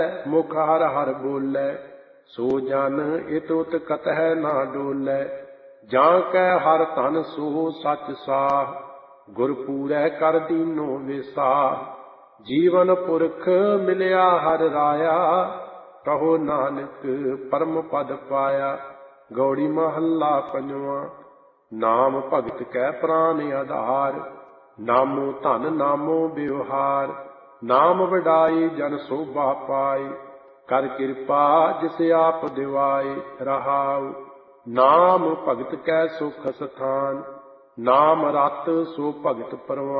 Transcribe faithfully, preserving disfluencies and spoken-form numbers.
ਮੁਖ ਹਰ ਹਰ ਬੋਲੇ। ਸੋ ਜਨ ਇਤ ਉਤ ਕਤਹਿ ਨਾ ਡੋਲੇ। ਜਾਂ ਕੈ ਹਰ ਧਨ ਸੋ ਸਚ ਸਾਹ। ਗੁਰ ਪੂਰੈ ਕਰ ਦੀਨੋ ਵਿਸਾਹ। ਜੀਵਨ ਪੁਰਖ ਮਿਲਿਆ ਹਰ ਰਾਇਆ। ਕਹੋ ਨਾਨਕ ਪਰਮ ਪਦ ਪਾਇਆ। ਗੌੜੀ ਮਹੱਲਾ ਪੰਜਵਾਂ। ਨਾਮ ਭਗਤ ਕੈ ਪ੍ਰਾਨ ਆਧਾਰ। ਨਾਮੋ ਧਨ ਨਾਮੋ ਵਿਵਹਾਰ। ਨਾਮ ਵਡਾਈ ਜਨ ਸੋਭਾ ਪਾਈ। ਕਰ ਕਿਰਪਾ ਜਿਸ ਆਪ ਦਿਵਾਏ। ਰਹਾਉ ਨਾਮ ਭਗਤ ਕੈ ਸੁਖ ਸਥਾਨ। ਨਾਮ ਰਤ ਸੋ ਭਗਤ ਪਰਵਾਨ।